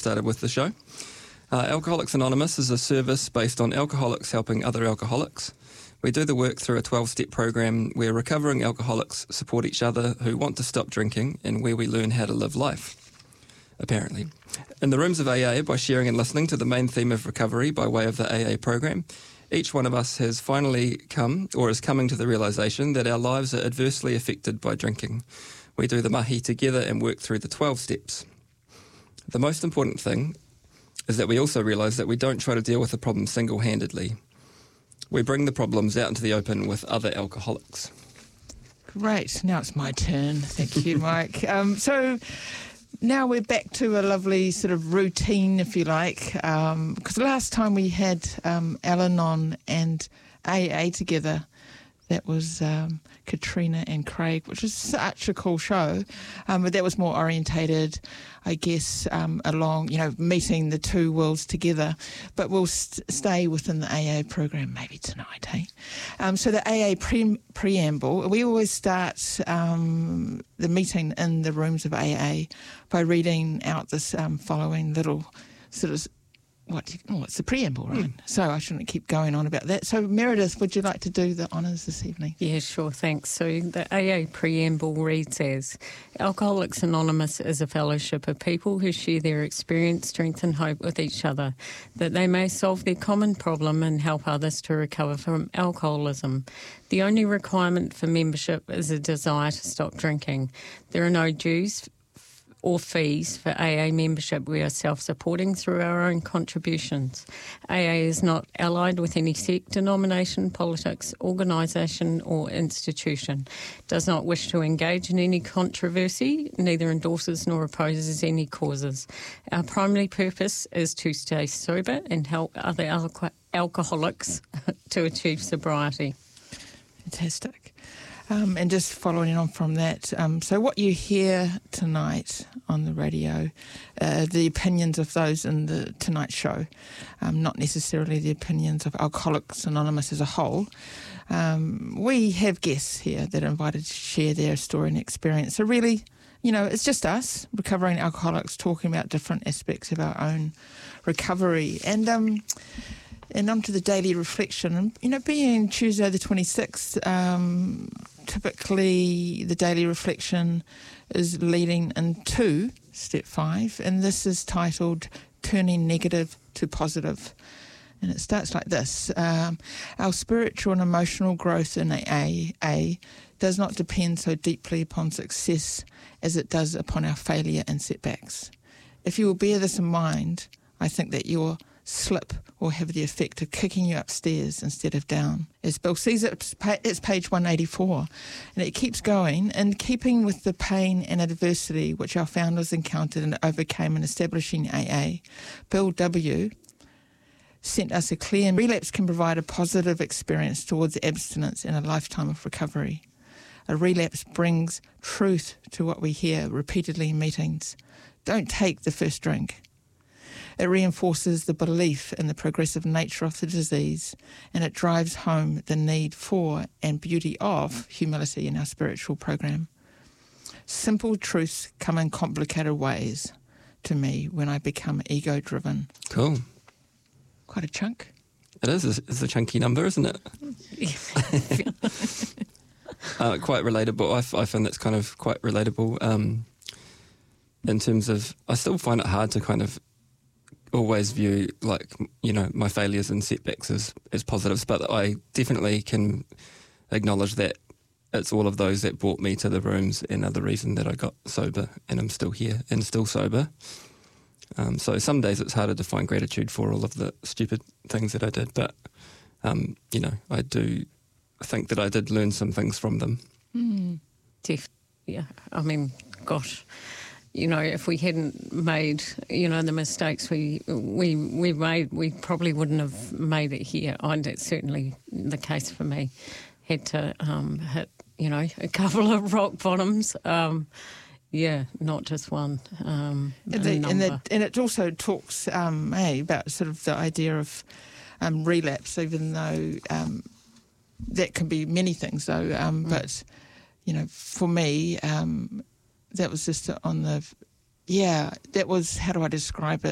started with the show. Alcoholics Anonymous is a service based on alcoholics helping other alcoholics. We do the work through a 12-step program where recovering alcoholics support each other who want to stop drinking and where we learn how to live life, apparently. In the rooms of AA, by sharing and listening to the main theme of recovery by way of the AA program, each one of us has finally come or is coming to the realisation that our lives are adversely affected by drinking. We do the mahi together and work through the 12 steps. The most important thing is that we also realise that we don't try to deal with the problem single-handedly. We bring the problems out into the open with other alcoholics. Great. Now it's my turn. Thank you, Mike. So now we're back to a lovely sort of routine, if you like, because last time we had Al-Anon and AA together. That was Katrina and Craig, which was such a cool show. But that was more orientated, I guess, along, meeting the two worlds together. But we'll stay within the AA program maybe tonight, hey? So the AA preamble, we always start the meeting in the rooms of AA by reading out this following little sort of it's the preamble, right? So I shouldn't keep going on about that. So Meredith, would you like to do the honours this evening? Yeah, sure, thanks. So the AA preamble reads as, Alcoholics Anonymous is a fellowship of people who share their experience, strength and hope with each other, that they may solve their common problem and help others to recover from alcoholism. The only requirement for membership is a desire to stop drinking. There are no dues or fees for AA membership. We are self-supporting through our own contributions. AA is not allied with any sect, denomination, politics, organisation or institution, does not wish to engage in any controversy, neither endorses nor opposes any causes. Our primary purpose is to stay sober and help other alcoholics to achieve sobriety. Fantastic. And just following on from that, so what you hear tonight on the radio, the opinions of those in the Tonight Show, not necessarily the opinions of Alcoholics Anonymous as a whole. We have guests here that are invited to share their story and experience. So really, it's just us, recovering alcoholics, talking about different aspects of our own recovery. And on to the daily reflection. And, being Tuesday the 26th, typically the daily reflection is leading into step 5, and this is titled Turning Negative to Positive. And it starts like this. Our spiritual and emotional growth in AA does not depend so deeply upon success as it does upon our failure and setbacks. If you will bear this in mind, I think that your slip will have the effect of kicking you upstairs instead of down. As Bill sees it, it's page 184, and it keeps going. In keeping with the pain and adversity which our founders encountered and overcame in establishing AA, Bill W. sent us a clear relapse can provide a positive experience towards abstinence and a lifetime of recovery. A relapse brings truth to what we hear repeatedly in meetings. Don't take the first drink. It reinforces the belief in the progressive nature of the disease, and it drives home the need for and beauty of humility in our spiritual program. Simple truths come in complicated ways to me when I become ego-driven. Cool. Quite a chunk. It is. It's a chunky number, isn't it? Quite relatable. I find that's kind of quite relatable in terms of, I still find it hard to kind of always view my failures and setbacks as positives, but I definitely can acknowledge that it's all of those that brought me to the rooms and are the reason that I got sober and I'm still here and still sober. So some days it's harder to find gratitude for all of the stupid things that I did, but I do think that I did learn some things from them. Yeah, I mean, gosh, if we hadn't made, the mistakes we made, we probably wouldn't have made it here. That's certainly the case for me. Had to hit, a couple of rock bottoms. Not just one. And it also talks about sort of the idea of relapse, even though that can be many things, though. But for me, that was just on the, that was, how do I describe it?